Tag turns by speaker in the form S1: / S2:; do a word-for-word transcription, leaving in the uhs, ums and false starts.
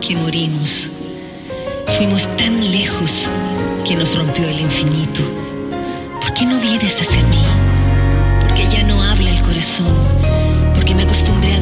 S1: que morimos. Fuimos tan lejos que nos rompió el infinito. ¿Por qué no vienes hacia mí? Porque ya no habla el corazón. Porque me acostumbré a